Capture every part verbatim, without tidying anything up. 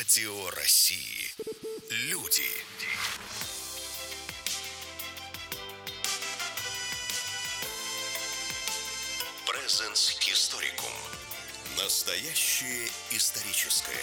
Радио России. Люди. Presence Historicum. Настоящее историческое.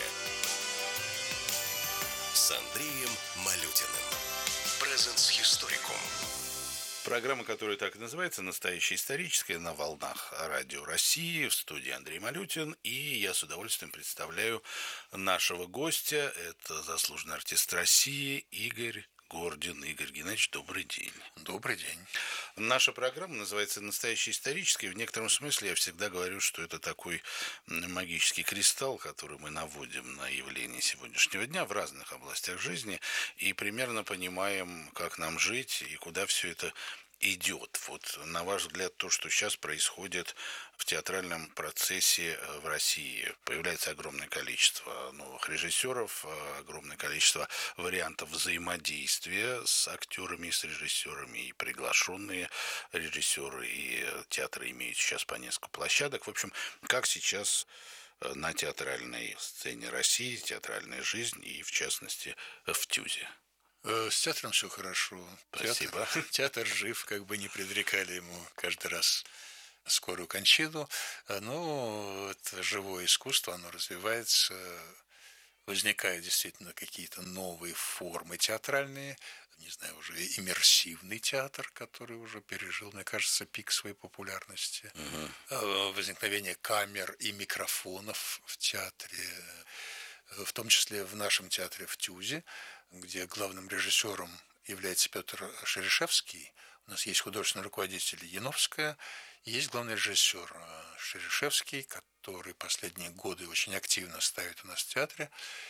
С Андреем Малютиным. Presence Historicum. Программа, которая так и называется, «Настоящее историческое», на волнах Радио России. В студии Андрей Малютин. И я с удовольствием представляю нашего гостя. Это заслуженный артист России Игорь Гордин. Игорь Геннадьевич, добрый день. Добрый день. Наша программа называется «Настоящее историческое». В некотором смысле я всегда говорю, что это такой магический кристалл, который мы наводим на явления сегодняшнего дня в разных областях жизни и примерно понимаем, как нам жить и куда все это идет. Вот, на ваш взгляд, то, что сейчас происходит в театральном процессе в России. Появляется огромное количество новых режиссеров, огромное количество вариантов взаимодействия с актерами и с режиссерами, и приглашенные режиссеры, и театры имеют сейчас по несколько площадок. В общем, как сейчас на театральной сцене России, театральная жизнь и, в частности, в ТЮЗе? С театром все хорошо. Спасибо. Театр, театр жив, как бы не предрекали ему каждый раз скорую кончину. Но это живое искусство, оно развивается, возникают действительно какие-то новые формы театральные. Не знаю, уже иммерсивный театр, который уже пережил, мне кажется, пик своей популярности. Угу. Возникновение камер и микрофонов в театре, в том числе в нашем театре в ТЮЗе, где главным режиссером является Петр Шерешевский. У нас есть художественный руководитель Яновская, и есть главный режиссер Шерешевский, который последние годы очень активно ставит у нас в театре.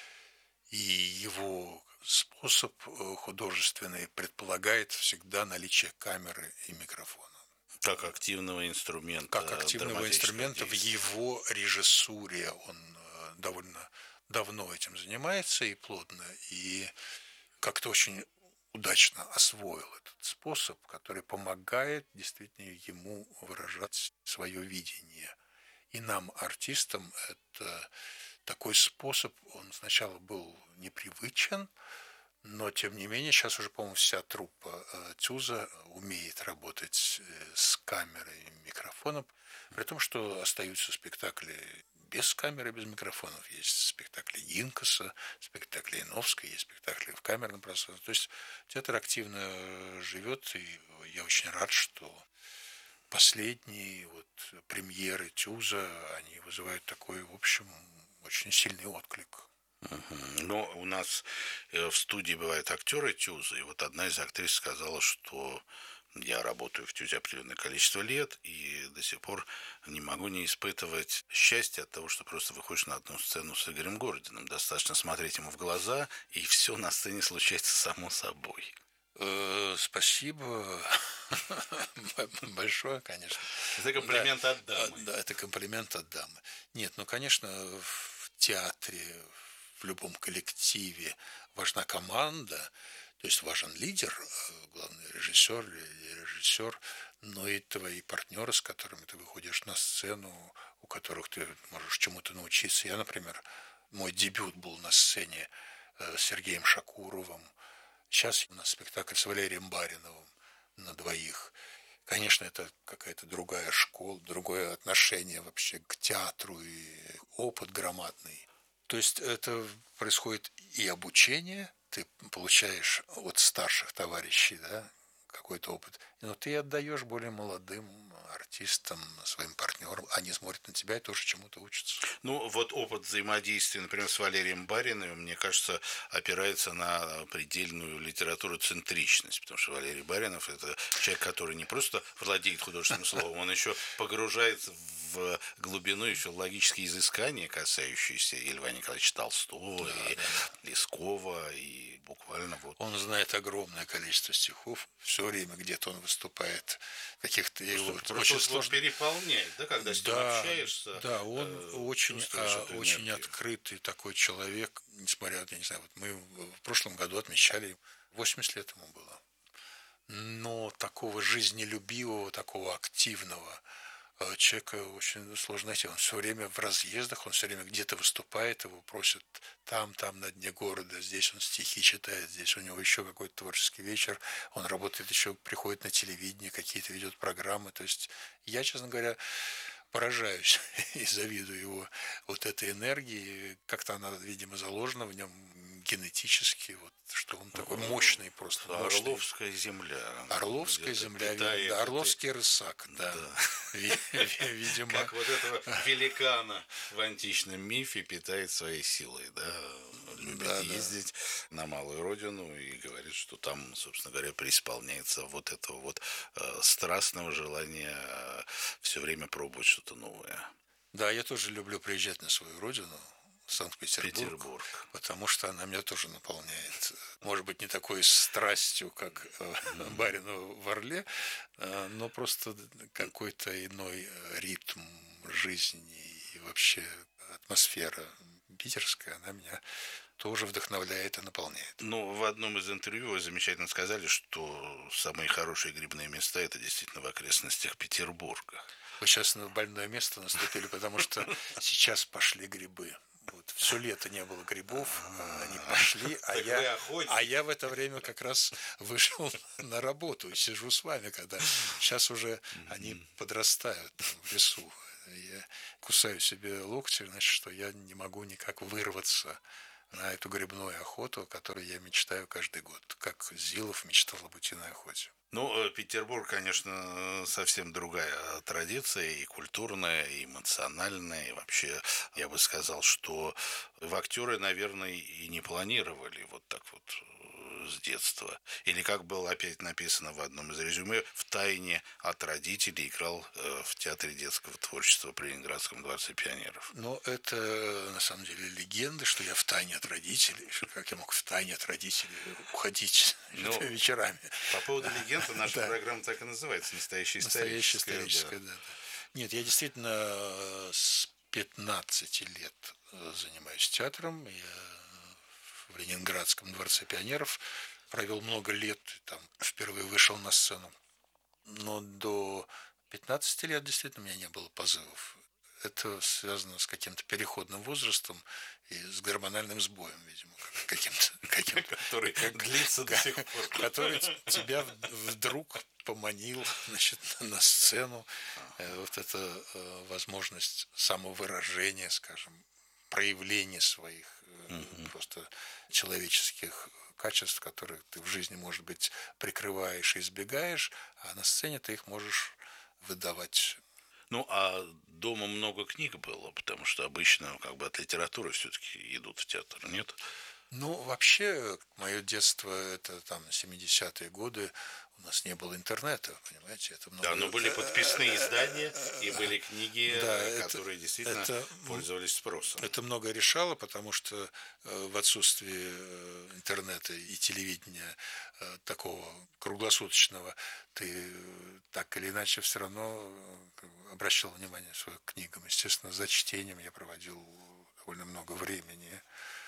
И его способ художественный предполагает всегда наличие камеры и микрофона. Как активного инструмента. Как активного инструмента в его режиссуре. Он довольно давно этим занимается и плотно, и как-то очень удачно освоил этот способ, который помогает действительно ему выражать свое видение. И нам, артистам, это такой способ, он сначала был непривычен, но, тем не менее, сейчас уже, по-моему, вся труппа ТЮЗа умеет работать с камерой и микрофоном, при том, что остаются спектакли без камеры, без микрофонов. Есть спектакли Инкаса, спектакли Яновской, есть спектакли в камерном пространстве. То есть театр активно живет, и я очень рад, что последние вот премьеры ТЮЗа, они вызывают такой, в общем, очень сильный отклик. Но у нас в студии бывают актеры ТЮЗа, и вот одна из актрис сказала, что я работаю в ТЮЗе определенное количество лет и до сих пор не могу не испытывать счастья от того, что просто выходишь на одну сцену с Игорем Гординым. Достаточно смотреть ему в глаза, и все на сцене случается само собой. Спасибо большое, конечно. Это комплимент да, от дамы. Да, это комплимент от дамы. Нет, ну, конечно, в театре, в любом коллективе важна команда, то есть важен лидер, главный режиссер или режиссер, но и твои партнеры, с которыми ты выходишь на сцену, у которых ты можешь чему-то научиться. Я, например, мой дебют был на сцене с Сергеем Шакуровым. Сейчас у нас спектакль с Валерием Бариновым на двоих. Конечно, это какая-то другая школа, другое отношение вообще к театру и опыт громадный. То есть это происходит и обучение, ты получаешь от старших товарищей, да, какой-то опыт, но ты отдаешь более молодым артистам, своим партнерам, они смотрят на тебя и тоже чему-то учатся. Ну, вот опыт взаимодействия, например, с Валерием Бариновым, мне кажется, опирается на предельную литературоцентричность, потому что Валерий Баринов – это человек, который не просто владеет художественным словом, он еще погружается в глубину и филологические изыскания, касающиеся и Льва Николаевича Толстого, да, и да. Лескова, и буквально вот. Он знает огромное количество стихов, все время где-то он выступает в каких-то его просто очень вот сложных... переполняет, да, когда с ним да, общаешься. Да, он э, очень, а, очень открытый такой человек, несмотря, я не знаю, вот мы в прошлом году отмечали, восемьдесят лет ему было, но такого жизнелюбивого, такого активного Человека очень сложно найти. Он все время в разъездах, он все время где-то выступает, его просят там, там, на дне города, здесь он стихи читает, здесь у него еще какой-то творческий вечер, он работает еще, приходит на телевидение, какие-то ведет программы. То есть я, честно говоря, поражаюсь и завидую его вот этой энергии. Как-то она, видимо, заложена в нем генетически, вот, что он такой мощный просто. Мощный. Орловская земля. Орловская земля, да, Орловский рысак, да. да. Видимо. Как вот этого великана в античном мифе питает своей силой, да, любит да, ездить да. на малую родину и говорит, что там, собственно говоря, преисполняется вот этого вот э, страстного желания э, все время пробовать что-то новое. Да, я тоже люблю приезжать на свою родину, Санкт-Петербург, Петербург. Потому что она меня тоже наполняет. Может быть, не такой страстью, как барину в Орле, но просто какой-то иной ритм жизни и вообще атмосфера питерская, она меня тоже вдохновляет и наполняет. Ну, в одном из интервью вы замечательно сказали, что самые хорошие грибные места – это действительно в окрестностях Петербурга. Вы сейчас на больное место наступили, потому что сейчас пошли грибы. Вот, все лето не было грибов, они пошли, а я, а я в это время как раз вышел на работу и сижу с вами, когда сейчас уже они подрастают в лесу. Я кусаю себе локти, значит, что я не могу никак вырваться на эту грибную охоту, о которой я мечтаю каждый год, как Зилов мечтал об утиной охоте. Ну, Петербург, конечно, совсем другая традиция, и культурная, и эмоциональная, и вообще, я бы сказал, что в актеры, наверное, и не планировали вот так вот с детства. Или, как было опять написано в одном из резюме, втайне от родителей играл в Театре детского творчества при Ленинградском дворце пионеров. Ну, это, на самом деле, легенда, что я втайне от родителей. Как я мог втайне от родителей уходить ну, вечерами. По поводу легенды наша да. программа так и называется «Настоящая историческая». Настоящая историческая, да. да, да. Нет, я действительно с пятнадцати лет занимаюсь театром. Я в Ленинградском дворце пионеров провел много лет, там впервые вышел на сцену. Но до пятнадцати лет действительно у меня не было позывов. Это связано с каким-то переходным возрастом и с гормональным сбоем, видимо, каким-то, каким который как, длится до сих пор, который тебя вдруг поманил, значит, на сцену. Вот эта возможность самовыражения, скажем, проявления своих mm-hmm. просто человеческих качеств, которые ты в жизни, может быть, прикрываешь и избегаешь, а на сцене ты их можешь выдавать. Ну, а дома много книг было, потому что обычно как бы от литературы все-таки идут в театр, нет? Ну, вообще, мое детство, это там семидесятые годы, у нас не было интернета, понимаете? Это много... Да, но были подписные издания и были книги, да, которые это, действительно это, пользовались спросом. Это много решало, потому что в отсутствии интернета и телевидения такого круглосуточного ты так или иначе все равно обращал внимание свое к книгам. Естественно, за чтением я проводил довольно много времени.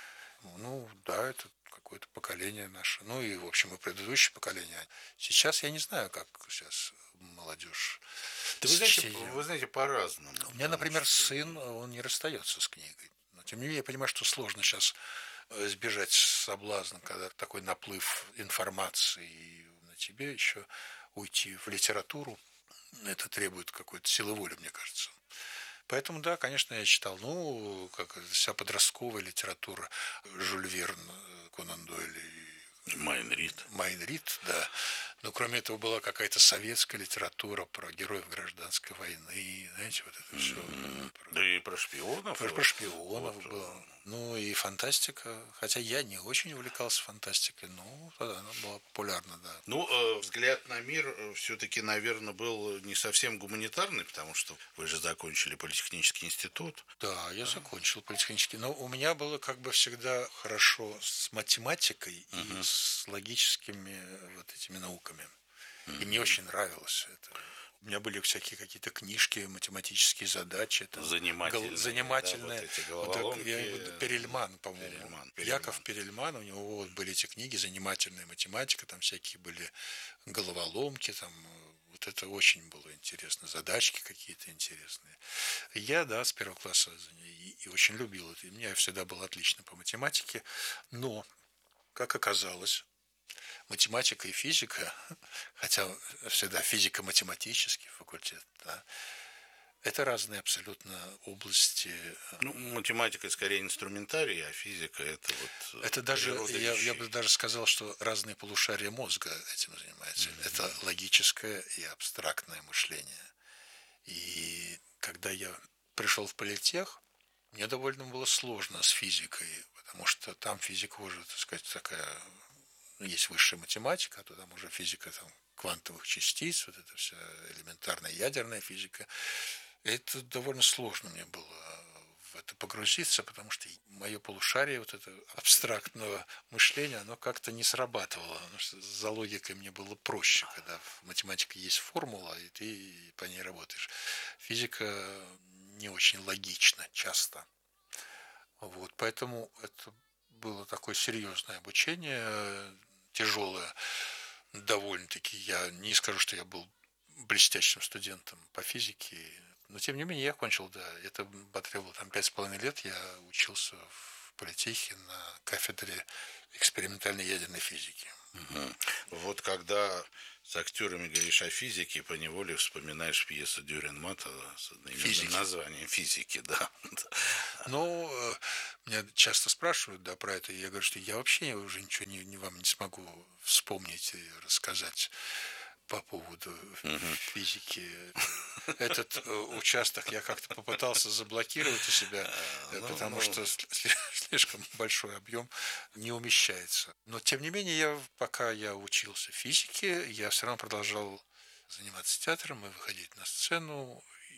Ну, да, это какое-то поколение наше. Ну, и, в общем, и предыдущее поколение. Сейчас я не знаю, как сейчас молодежь. Да вы знаете, вы знаете, по-разному. У меня, например, что... сын, он не расстается с книгой. Но, тем не менее, я понимаю, что сложно сейчас избежать соблазна, когда такой наплыв информации на тебе, еще уйти в литературу. Это требует какой-то силы воли, мне кажется. Поэтому, да, конечно, я читал, ну, как вся подростковая литература, Жюль Верн, Конан Дойль и Майн Рид. Майн Рид, да. Но кроме этого была какая-то советская литература про героев гражданской войны, знаете, вот это все. Mm-hmm. Про... Да и про шпионов. Про, про шпионов вот. было. Ну и фантастика. Хотя я не очень увлекался фантастикой, но тогда она была популярна, да. Ну, э, взгляд на мир все-таки, наверное, был не совсем гуманитарный, потому что вы же закончили политехнический институт. Да, я закончил политехнический. Но у меня было как бы всегда хорошо с математикой uh-huh. и с логическими вот этими науками. Uh-huh. И мне очень нравилось это. У меня были всякие какие-то книжки, математические задачи. Там, занимательные. Гол, занимательные. Да, вот эти Вот, головоломки. я, Перельман, по-моему. Перельман, Яков Перельман. Перельман, у него вот были эти книги, занимательная математика, там всякие были головоломки, там вот это очень было интересно, задачки какие-то интересные. Я, да, с первого класса и, и очень любил это. И у меня всегда было отлично по математике, но, как оказалось, математика и физика, хотя всегда физико-математический факультет, да, это разные абсолютно области. Ну, математика скорее инструментарий, а физика это вот. Это даже, я, я бы даже сказал, что разные полушария мозга этим занимаются. Mm-hmm. Это логическое и абстрактное мышление. И когда я пришел в политех, мне довольно было сложно с физикой, потому что там физика уже, так сказать, такая, ну, есть высшая математика, а то там уже физика там, квантовых частиц, вот это вся элементарная ядерная физика. Это довольно сложно мне было в это погрузиться, потому что мое полушарие вот это абстрактного мышления, оно как-то не срабатывало. Потому что за логикой мне было проще, когда в математике есть формула, и ты по ней работаешь. Физика не очень логична часто. Вот, поэтому это было такое серьезное обучение, тяжелое довольно-таки. Я не скажу, что я был блестящим студентом по физике, но тем не менее я кончил, да. Это потребовало там пять с половиной лет. Я учился в политехе на кафедре экспериментальной ядерной физики. Угу. Вот когда с актерами говоришь о физике, поневоле вспоминаешь пьесу Дюррен-Мата с одноименным названием «Физики», да. Ну, меня часто спрашивают, да, про это, и я говорю, что я вообще уже ничего не, не вам не смогу вспомнить и рассказать по поводу uh-huh. физики. Этот участок я как-то попытался заблокировать у себя, uh, потому no, no. что слишком большой объем не умещается. Но, тем не менее, я, пока я учился физике, я все равно продолжал заниматься театром и выходить на сцену.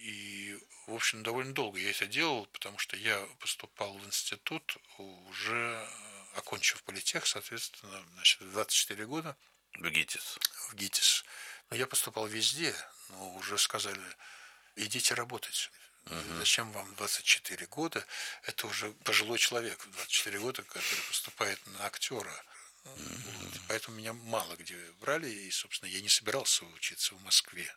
И, в общем, довольно долго я это делал, потому что я поступал в институт, уже окончив политех, соответственно, значит, в двадцать четыре года. В ГИТИС. В ГИТИС. Но я поступал везде, но уже сказали, идите работать. Uh-huh. Зачем вам двадцать четыре года? Это уже пожилой человек в двадцать четыре года, который поступает на актера. Uh-huh. Вот. Поэтому меня мало где брали, и, собственно, я не собирался учиться в Москве,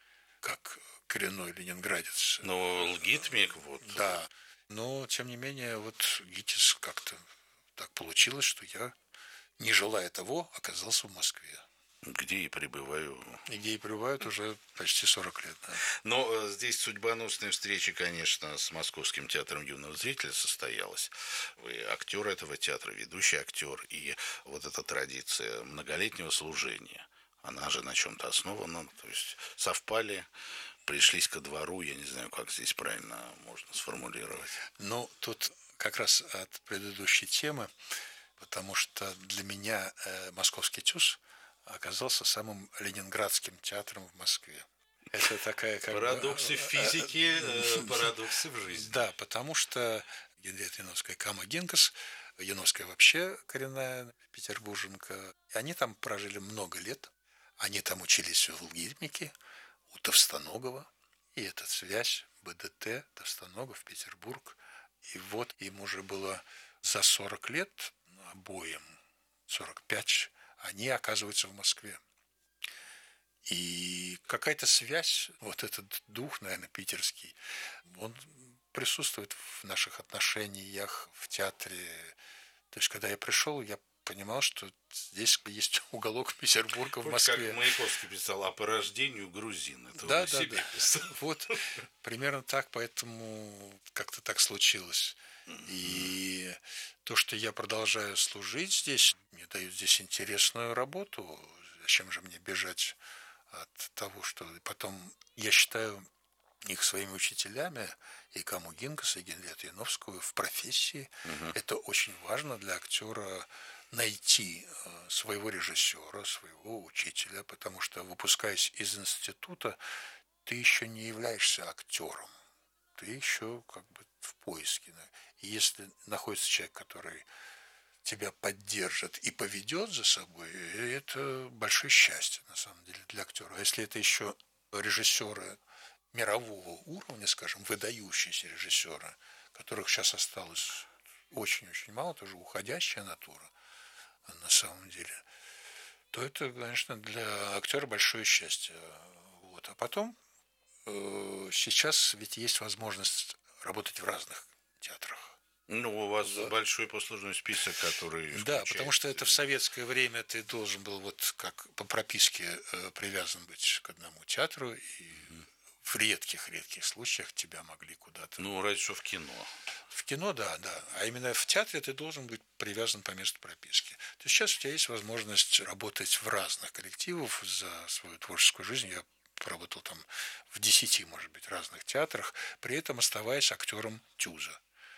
как коренной ленинградец. Но лгитмик, вот. Да. Но, тем не менее, вот ГИТИС как-то так получилось, что я, не желая того, оказался в Москве. Где и пребываю. И где и пребывают уже почти сорок лет. Да. Но здесь судьбоносная встреча, конечно, с Московским театром юного зрителя состоялась. Вы актер этого театра, ведущий актер. И вот эта традиция многолетнего служения, она же на чем-то основана. То есть совпали, пришлись ко двору, я не знаю, как здесь правильно можно сформулировать. Ну, тут как раз от предыдущей темы, потому что для меня э, Московский ТЮЗ оказался самым ленинградским театром в Москве. Это такая как парадоксы бы... в физике, парадоксы в жизни. Да, потому что Генриетта Яновская, Кама Гинкас, Яновская вообще коренная петербурженка, и они там прожили много лет. Они там учились в лгитмике у Товстоногова, и эта связь БДТ, Товстоногов, Петербург. И вот им уже было за сорок лет, обоим сорок пять, они оказываются в Москве. И какая-то связь, вот этот дух, наверное, питерский, он присутствует в наших отношениях в театре. То есть, когда я пришел, я понимал, что здесь есть уголок Петербурга в Москве. Как Маяковский писал, а по рождению грузин. Это да, он да, себе да. писал. Вот, примерно так, поэтому как-то так случилось. И то, что я продолжаю служить здесь, мне дают здесь интересную работу. Зачем же мне бежать от того, что потом я считаю их своими учителями, и Каму Гинкаса, и Генриетту Яновскую в профессии. Uh-huh. Это очень важно для актера найти своего режиссера, своего учителя, потому что, выпускаясь из института, ты еще не являешься актером. Ты еще как бы в поиске. И если находится человек, который тебя поддержит и поведет за собой, это большое счастье, на самом деле, для актера. А если это еще режиссеры мирового уровня, скажем, выдающиеся режиссеры, которых сейчас осталось очень-очень мало, тоже уходящая натура на самом деле, то это, конечно, для актера большое счастье. Вот. А потом э, сейчас ведь есть возможность работать в разных театрах. Ну, у вас Да. большой послужной список, который Да, включает... потому что это в советское время ты должен был вот как по прописке э, привязан быть к одному театру, и mm. в редких-редких случаях тебя могли куда-то... Ну, разве что в кино. В кино, да, да. А именно в театре ты должен быть привязан по месту прописки. То есть сейчас у тебя есть возможность работать в разных коллективах за свою творческую жизнь. Я поработал там в десяти, может быть, разных театрах, при этом оставаясь актером ТЮЗа.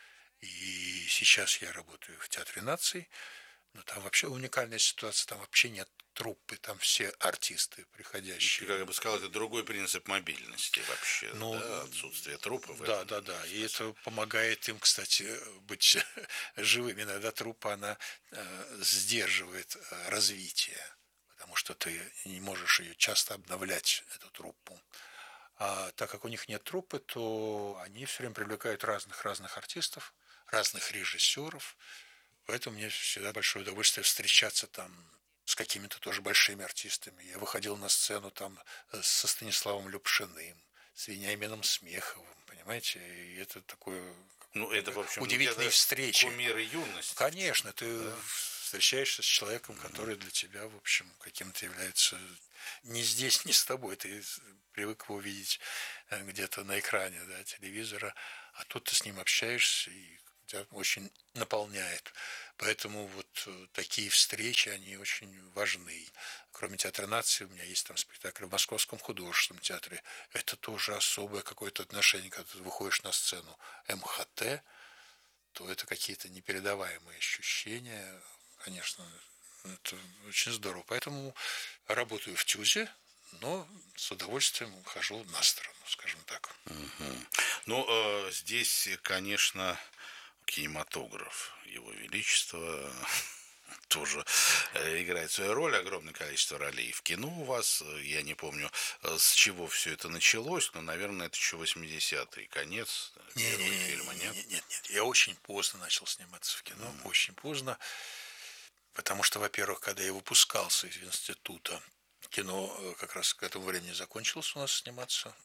И сейчас я работаю в Театре наций, но там вообще уникальная ситуация, там вообще нет труппы, там все артисты приходящие. Как я бы сказал, это другой принцип мобильности вообще, ну, да, отсутствие труппы. Да, да, да, и это помогает им, кстати, быть живыми. Иногда труппа, она э, сдерживает развитие, потому что ты не можешь ее часто обновлять, эту труппу. А так как у них нет труппы, то они все время привлекают разных-разных артистов, разных режиссеров. Поэтому мне всегда большое удовольствие встречаться там с какими-то тоже большими артистами. Я выходил на сцену там со Станиславом Любшиным, с Вениамином Смеховым, понимаете? И это такое ну, это, в общем, удивительные встречи. Кумиры юности. Конечно, ты да. встречаешься с человеком, который для тебя, в общем, каким-то является не здесь, не с тобой. Ты привык его видеть где-то на экране, да, телевизора, а тут ты с ним общаешься, и тебя очень наполняет. Поэтому вот такие встречи, они очень важны. Кроме Театра наций, у меня есть там спектакль в Московском художественном театре. Это тоже особое какое-то отношение, когда ты выходишь на сцену эм ха тэ, то это какие-то непередаваемые ощущения. Конечно, это очень здорово. Поэтому работаю в ТЮЗе, но с удовольствием хожу на сторону, скажем так. Угу. Ну, э, здесь, конечно, кинематограф Его Величества тоже играет свою роль, огромное количество ролей в кино у вас. Я не помню, с чего все это началось, но, наверное, это еще восьмидесятые, конец первого фильма, нет? Нет, нет, нет. Я очень поздно начал сниматься в кино, mm. очень поздно, потому что, во-первых, когда я выпускался из института, кино как раз к этому времени закончилось у нас сниматься.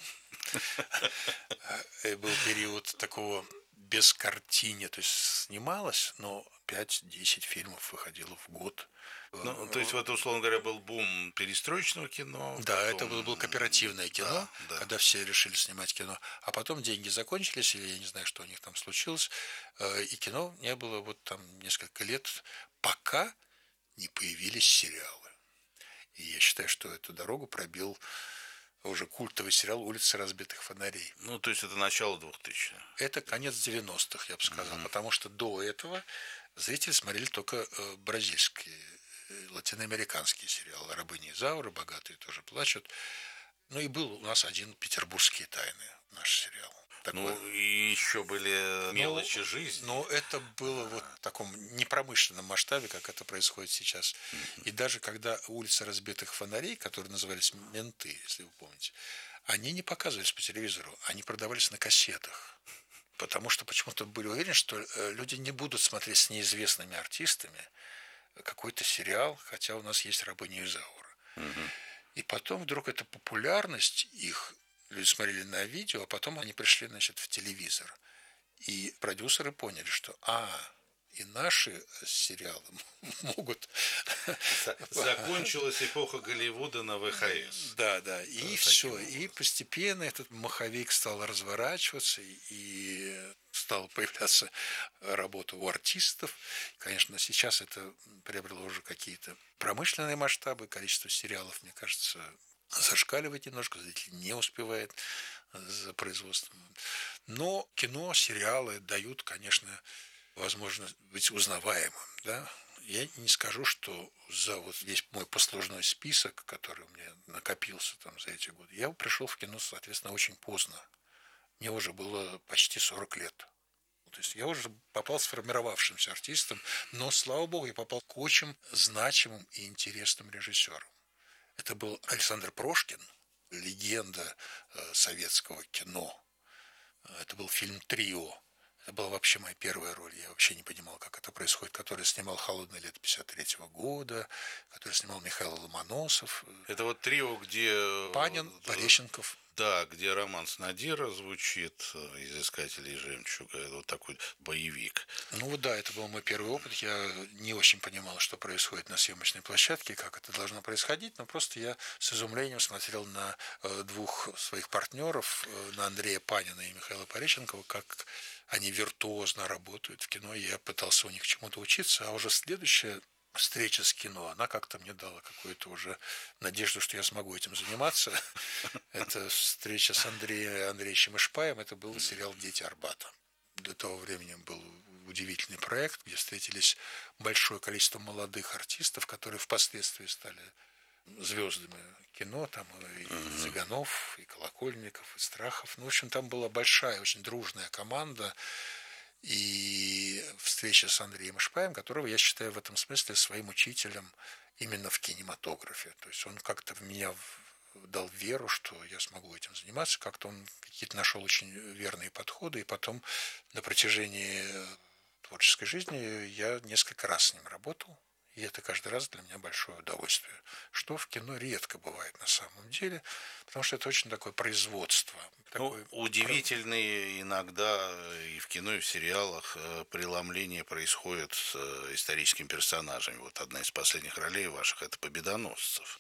Был период такого без картине, то есть снималось, но пять-десять фильмов выходило в год. Ну, то есть, вот, условно говоря, был бум перестроечного кино. Да, потом... это было, было кооперативное кино, да, да. Когда все решили снимать кино. А потом деньги закончились, или я не знаю, что у них там случилось, и кино не было вот там несколько лет, пока не появились сериалы. И я считаю, что эту дорогу пробил уже культовый сериал «Улица разбитых фонарей». Ну, то есть это начало двухтысячных. Это конец девяностых, я бы сказал, mm-hmm. потому что до этого зрители смотрели только бразильские, латиноамериканские сериалы. «Рабыня Изаура», «Богатые тоже плачут». Ну и был у нас один «Петербургские тайны», наш сериал. Такой. Ну, и еще были мелочи ну, жизни. Но это было вот в таком непромышленном масштабе, как это происходит сейчас. Mm-hmm. И даже когда «Улица разбитых фонарей», которые назывались «Менты», если вы помните, они не показывались по телевизору, они продавались на кассетах. Потому что почему-то были уверены, что люди не будут смотреть с неизвестными артистами какой-то сериал, хотя у нас есть «Рабыня Изаура». Mm-hmm. И потом вдруг эта популярность их... Люди смотрели на видео, а потом они пришли, значит, в телевизор. И продюсеры поняли, что а, и наши сериалы могут... Закончилась эпоха Голливуда на вэ ха эс. Да, да. И да, все. И постепенно этот маховик стал разворачиваться, и стала появляться работа у артистов. Конечно, сейчас это приобрело уже какие-то промышленные масштабы. Количество сериалов, мне кажется, зашкаливает немножко, зритель не успевает за производством. Но кино, сериалы дают, конечно, возможность быть узнаваемым. Да? Я не скажу, что за вот весь мой послужной список, который у меня накопился там за эти годы, я пришел в кино, соответственно, очень поздно. Мне уже было почти сорок лет. То есть я уже попал сформировавшимся артистом, но, слава богу, я попал к очень значимым и интересным режиссерам. Это был Александр Прошкин, легенда советского кино. Это был фильм «Трио». Это была вообще моя первая роль. Я вообще не понимал, как это происходит. Который снимал «Холодное лето» пятьдесят третьего года, который снимал Михаил Ломоносов. Это вот трио, где... Панин, Пореченков. Да, где романс Надира звучит, из «Искателей жемчуга», это вот такой боевик. Ну вот да, это был мой первый опыт. Я не очень понимал, что происходит на съемочной площадке, как это должно происходить, но просто я с изумлением смотрел на двух своих партнеров, на Андрея Панина и Михаила Пореченкова, как они виртуозно работают в кино. Я пытался у них чему-то учиться, а уже следующая встреча с кино, она как-то мне дала какую-то уже надежду, что я смогу этим заниматься. Это встреча с Андреем Андреевичем Ишпаем, это был сериал «Дети Арбата». До того времени был удивительный проект, где встретились большое количество молодых артистов, которые впоследствии стали звездами кино, там и uh-huh. Цыганов, и Колокольников, и Страхов. Ну, в общем, там была большая, очень дружная команда. И встреча с Андреем Ишпаем, которого я считаю в этом смысле своим учителем именно в кинематографе. То есть он как-то в меня дал веру, что я смогу этим заниматься. Как-то он какие-то нашел очень верные подходы. И потом на протяжении творческой жизни я несколько раз с ним работал. И это каждый раз для меня большое удовольствие. Что в кино редко бывает на самом деле, потому что это очень такое производство. Ну, такое... удивительные иногда и в кино, и в сериалах преломления происходят с историческими персонажами. Вот одна из последних ролей ваших – это Победоносцев,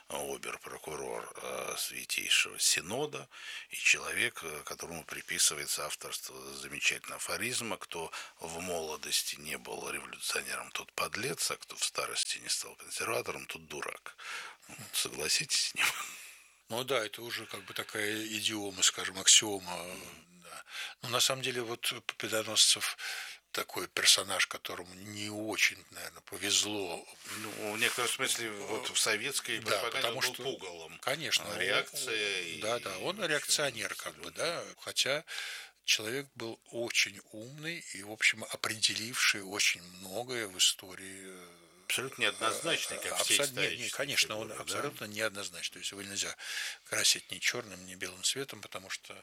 обер-прокурор Святейшего Синода и человек, которому приписывается авторство замечательного афоризма: кто в молодости не был революционером, тот подлец, а кто в старости не стал консерватором, тот дурак. Согласитесь с ним? Ну да, это уже как бы такая идиома, скажем, аксиома. Да. Но на самом деле вот Победоносцев такой персонаж, которому не очень, наверное, повезло. Ну, в некотором смысле, вот в советской да, пропаганде потому он был что, пугалом. Конечно. Реакция. Он, и, да, да, он и, реакционер, общем, как бы, да, хотя человек был очень умный и, в общем, определивший очень многое в истории. Абсолютно неоднозначный, как все абсолютно, исторические не, не, конечно, фигуры, он да? абсолютно неоднозначный. То есть его нельзя красить ни черным, ни белым цветом, потому что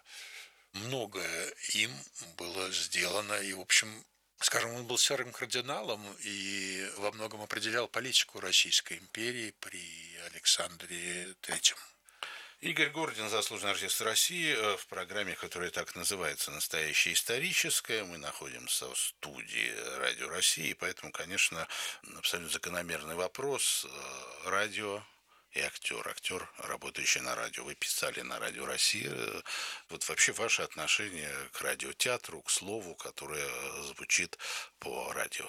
многое им было сделано. И, в общем, скажем, он был серым кардиналом и во многом определял политику Российской империи при Александре Третьем. Игорь Гордин, заслуженный артист России, в программе, которая так называется «Настоящее историческое». Мы находимся в студии Радио России, и поэтому, конечно, абсолютно закономерный вопрос. Радио и актер, актер, работающий на радио. Вы писали на Радио России. Вот вообще ваше отношение к радиотеатру, к слову, которое звучит по радио.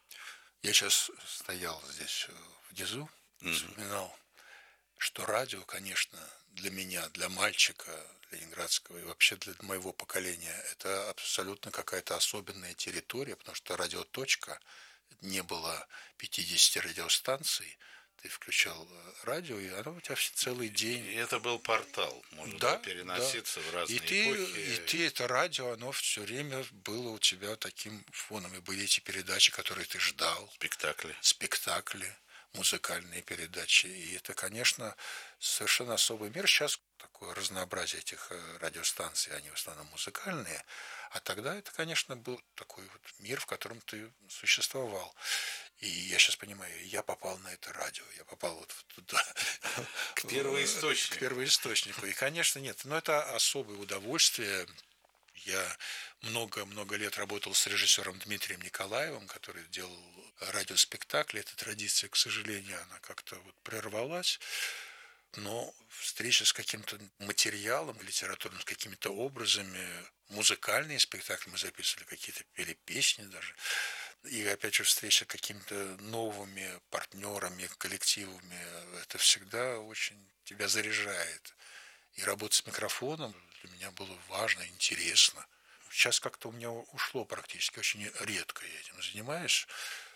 Я сейчас стоял здесь внизу, вспоминал, mm-hmm. что радио, конечно, для меня, для мальчика ленинградского и вообще для моего поколения, это абсолютно какая-то особенная территория, потому что радиоточка, не было пятидесяти радиостанций, ты включал радио, и оно у тебя целый день. И это был портал, можно да, было переноситься да. в разные и ты, эпохи. И ты, это радио, оно все время было у тебя таким фоном. И были эти передачи, которые ты ждал. Спектакли. Спектакли, музыкальные передачи. И это, конечно, совершенно особый мир. Сейчас такое разнообразие этих радиостанций, они в основном музыкальные. А тогда это, конечно, был такой вот мир, в котором ты существовал. И я сейчас понимаю, я попал на это радио, я попал вот туда. К первоисточнику. К первоисточнику. И, конечно, нет, но это особое удовольствие. Я много-много лет работал с режиссером Дмитрием Николаевым, который делал радиоспектакли. Эта традиция, к сожалению, она как-то вот прервалась. Но встреча с каким-то материалом литературным, с какими-то образами, музыкальные спектакли мы записывали, какие-то пели песни даже. И опять же встреча с какими-то новыми партнерами, коллективами, это всегда очень тебя заряжает. И работа с микрофоном для меня было важно, интересно. Сейчас как-то у меня ушло практически, очень редко я этим занимаюсь.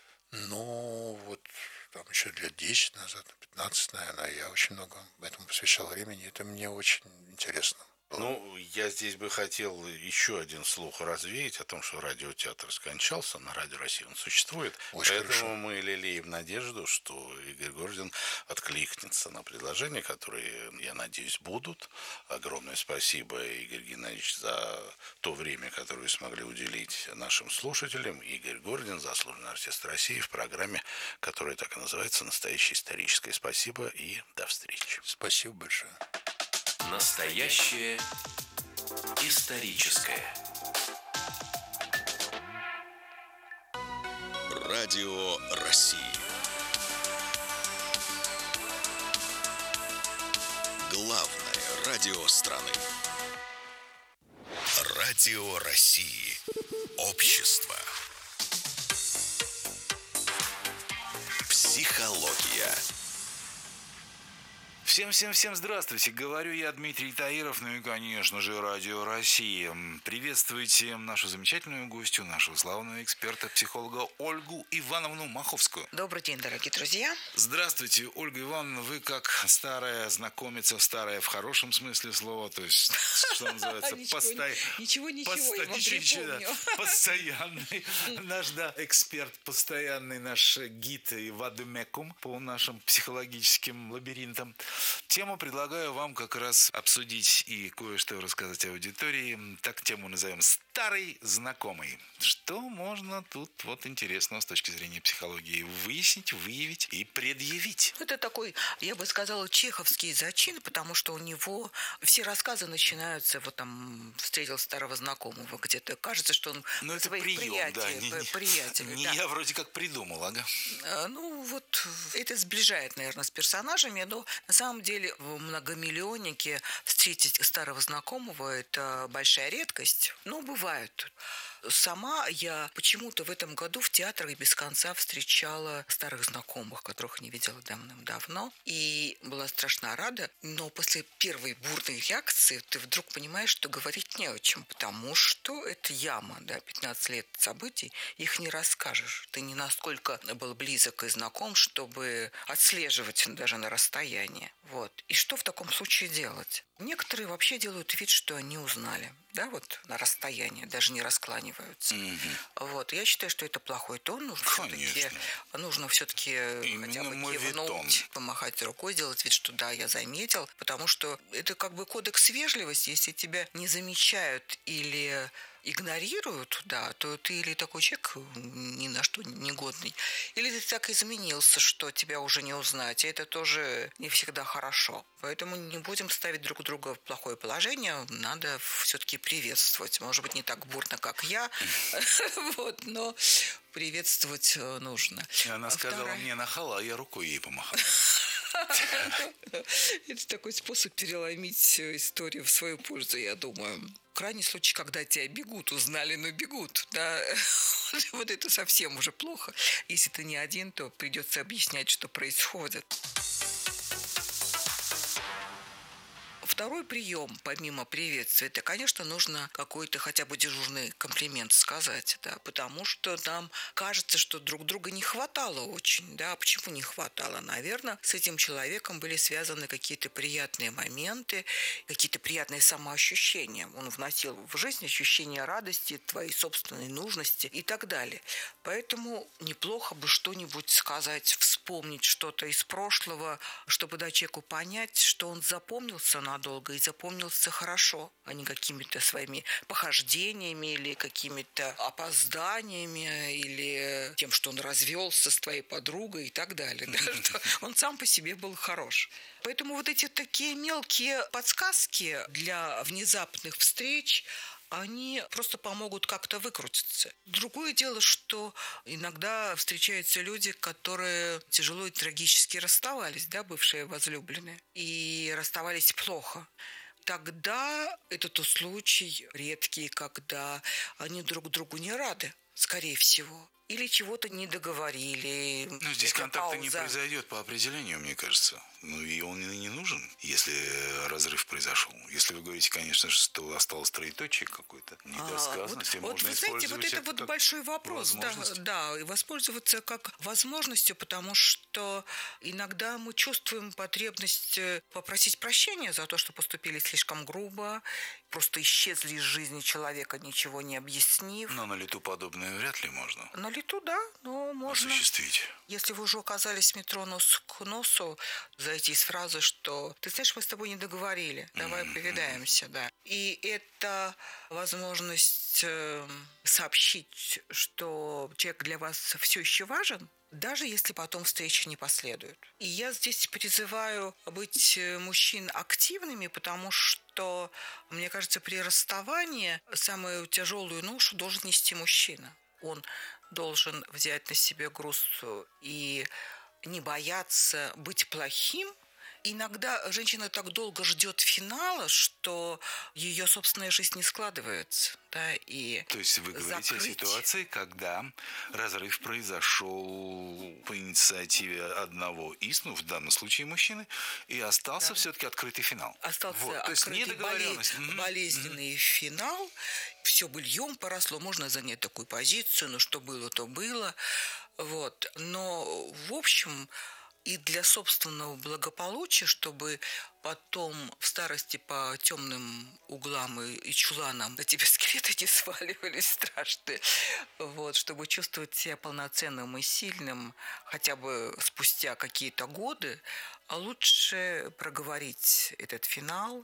Но вот там еще лет десять назад, пятнадцать, наверное, я очень много этому посвящал времени. Это мне очень интересно. Ну, я здесь бы хотел еще один слух развеять о том, что радиотеатр скончался, на Радио России он существует. Очень Поэтому хорошо. мы лелеем надежду, что Игорь Гордин откликнется на предложения, которые, я надеюсь, будут. Огромное спасибо, Игорь Геннадьевич, за то время, которое вы смогли уделить нашим слушателям. Игорь Гордин, заслуженный артист России, в программе, которая так и называется «Настоящее историческое». Спасибо и до встречи. Спасибо большое. Настоящее историческое. Радио России. Главное радио страны. Радио России. Общество. Психология. Всем-всем-всем здравствуйте, говорю я, Дмитрий Таиров, ну и, конечно же, Радио России. Приветствуйте нашу замечательную гостью, нашего славного эксперта, психолога Ольгу Ивановну Маховскую. Добрый день, дорогие друзья. Здравствуйте, Ольга Ивановна, вы как старая знакомица, старая в хорошем смысле слова, то есть, что называется, постоянный. Ничего, ничего, я вам припомню. Постоянный наш, да, эксперт, постоянный наш гид и вадемекум по нашим психологическим лабиринтам. Тему предлагаю вам как раз обсудить и кое-что рассказать аудитории. Так тему назовем «Старый знакомый». Что можно тут вот интересного с точки зрения психологии выяснить, выявить и предъявить? Это такой, я бы сказала, чеховский зачин, потому что у него все рассказы начинаются, вот там встретил старого знакомого где-то. Кажется, что он ну, это своих прием, приятелей, да, не, не, приятелей. Не да. я вроде как придумал, ага. Ну, вот это сближает, наверное, с персонажами, но на самом деле в многомиллионнике встретить старого знакомого – это большая редкость. Но бывает. Сама я почему-то в этом году в театрах без конца встречала старых знакомых, которых не видела давным-давно. И была страшно рада. Но после первой бурной реакции ты вдруг понимаешь, что говорить не о чем. Потому что это яма, да, пятнадцать лет событий. Их не расскажешь. Ты не насколько был близок и знаком, чтобы отслеживать даже на расстоянии. Вот. И что в таком случае делать? Некоторые вообще делают вид, что они узнали. Да, вот на расстоянии, даже не раскланиваются. Mm-hmm. Вот. Я считаю, что это плохой тон. Нужно все-таки, нужно все-таки хотя бы кивнуть, помахать рукой, сделать вид, что да, я заметил. Потому что это как бы кодекс вежливости. Если тебя не замечают или игнорируют, да, то ты или такой человек ни на что негодный, или ты так изменился, что тебя уже не узнать, и это тоже не всегда хорошо. Поэтому не будем ставить друг друга в плохое положение, надо все-таки приветствовать. Может быть, не так бурно, как я, вот, но приветствовать нужно. Она сказала мне нахала, а я рукой ей помахал. Это такой способ переломить историю в свою пользу, я думаю. Крайний случай, когда тебя бегут, узнали, но бегут. Да? Вот это совсем уже плохо. Если ты не один, то придется объяснять, что происходит. Второй прием, помимо приветствия, это, конечно, нужно какой-то хотя бы дежурный комплимент сказать, да, потому что нам кажется, что друг друга не хватало очень, да, почему не хватало? Наверное, с этим человеком были связаны какие-то приятные моменты, какие-то приятные самоощущения. Он вносил в жизнь ощущение радости, твоей собственной нужности и так далее. Поэтому неплохо бы что-нибудь сказать, вспомнить что-то из прошлого, чтобы дать человеку понять, что он запомнился надолго и запомнился хорошо, а не какими-то своими похождениями или какими-то опозданиями или тем, что он развелся с твоей подругой и так далее. Да, что он сам по себе был хорош. Поэтому вот эти такие мелкие подсказки для внезапных встреч, они просто помогут как-то выкрутиться. Другое дело, что иногда встречаются люди, которые тяжело и трагически расставались, да, бывшие возлюбленные, и расставались плохо. Тогда это тот случай редкий, когда они друг другу не рады, скорее всего. или чего-то не договорили. Ну, здесь Это контакта не пауза. произойдет по определению, мне кажется. Ну, и он и не нужен, если разрыв произошел. Если вы говорите, конечно, что осталось троеточие какой-то, недосказанности, А, вот, можно вот, вы знаете, использовать вот это это вот как большой вопрос. Да, возможность. да, и воспользоваться как возможностью, потому что иногда мы чувствуем потребность э, попросить прощения за то, что поступили слишком грубо, просто исчезли из жизни человека, ничего не объяснив. Но на лету подобное вряд ли можно На лету, да, но можно. осуществить. Если вы уже оказались в метро нос к носу, зайти с фразы, что «ты знаешь, мы с тобой не договорили, давай повидаемся», да. И это возможность э, сообщить, что человек для вас все еще важен, даже если потом встречи не последует. И я здесь призываю быть мужчин активными, потому что, мне кажется, при расставании самую тяжелую ношу должен нести мужчина. Он должен взять на себя груз и не бояться быть плохим. Иногда женщина так долго ждет финала, что ее собственная жизнь не складывается. Да, и То есть вы говорите закрыть... о ситуации, когда разрыв произошел по инициативе одного из, ну, в данном случае мужчины, и остался Да. все-таки открытый финал. Остался Вот. То есть открытый недоговоренность. боле- Мгм. болезненный финал. Все быльем поросло. Можно занять такую позицию, но что было, то было. Вот. Но, в общем, и для собственного благополучия, чтобы потом в старости по темным углам и, и чуланам на тебя скелеты не сваливались страшные, вот, чтобы чувствовать себя полноценным и сильным хотя бы спустя какие-то годы, а лучше проговорить этот финал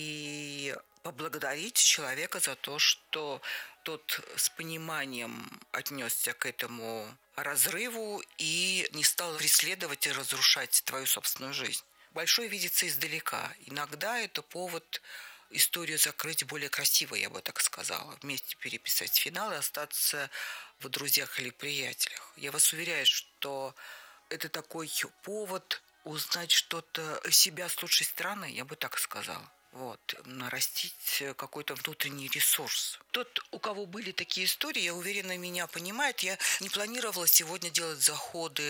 и поблагодарить человека за то, что тот с пониманием отнесся к этому разрыву и не стал преследовать и разрушать твою собственную жизнь. Большое видится издалека. Иногда это повод историю закрыть более красиво, я бы так сказала. Вместе переписать финал и остаться в друзьях или приятелях. Я вас уверяю, что это такой повод узнать что-то себя с лучшей стороны, я бы так сказала. Вот, нарастить какой-то внутренний ресурс. Тот, у кого были такие истории, я уверена, меня понимает. Я не планировала сегодня делать заходы